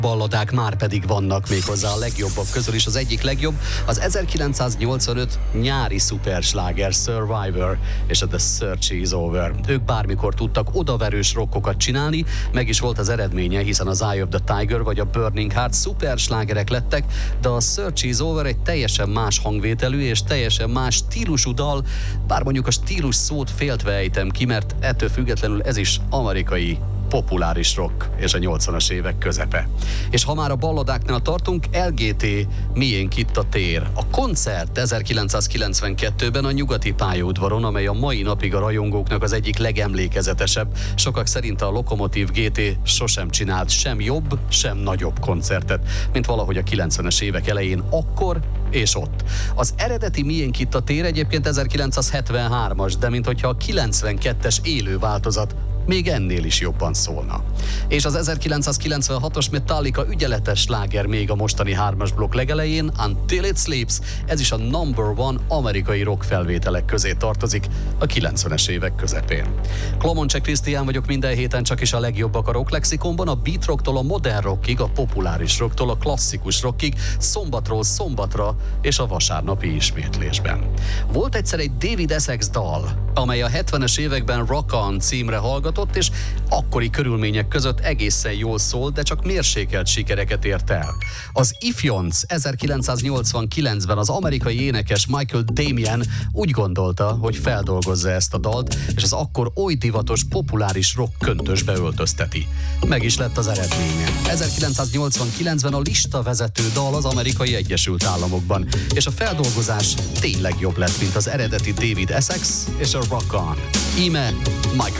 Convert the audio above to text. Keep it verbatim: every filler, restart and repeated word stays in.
balladák már pedig vannak, méghozzá a legjobbak közül is. Az egyik legjobb az ezerkilencszáznyolcvanöt nyári szupersláger Survivor és a The Search is Over. Ők bármikor tudtak odaverős rockokat csinálni, meg is volt az eredménye, hiszen az Eye of the Tiger vagy a Burning Heart szuperslágerek lettek, de a Search is Over egy teljesen más hangvételű és teljesen más stílusú dal, bár mondjuk a stílus szót féltve ejtem ki, mert ettől függetlenül ez is amerikai populáris rock és a nyolcvanas évek közepe. És ha már a balladáknál tartunk, el gé té Miénk itt a tér. A koncert ezerkilencszázkilencvenkettőben a Nyugati pályaudvaron, amely a mai napig a rajongóknak az egyik legemlékezetesebb. Sokak szerint a Lokomotív gé té sosem csinált sem jobb, sem nagyobb koncertet, mint valahogy a kilencvenes évek elején akkor és ott. Az eredeti Miénk itt a tér egyébként ezerkilencszázhetvenhármas, de minthogyha a kilencvenkettes élő változat még ennél is jobban szólna. És az ezerkilencszázkilencvenhatos Metallica ügyeletes sláger még a mostani hármas blokk legelején, Until It Sleeps, ez is a number one amerikai rock felvételek közé tartozik a kilencvenes évek közepén. Klomoncsek Krisztián vagyok, minden héten csak is a legjobbak a rock lexikonban, a beat rocktól a modern rockig, a populáris rocktól a klasszikus rockig, szombatról szombatra és a vasárnapi ismétlésben. Volt egyszer egy David Essex dal, amely a hetvenes években Rock On címre hallgatott, és akkori körülmények között egészen jól szól, de csak mérsékelt sikereket ért el. Az Ifjonc ezerkilencszáznyolcvankilencben az amerikai énekes Michael Damian úgy gondolta, hogy feldolgozza ezt a dalt, és az akkor oly divatos populáris rock köntösbe öltözteti. Meg is lett az eredménye. ezerkilencszáznyolcvankilencben a listavezető dal az Amerikai Egyesült Államokban, és a feldolgozás tényleg jobb lett, mint az eredeti David Essex és a Rock On. Íme Michael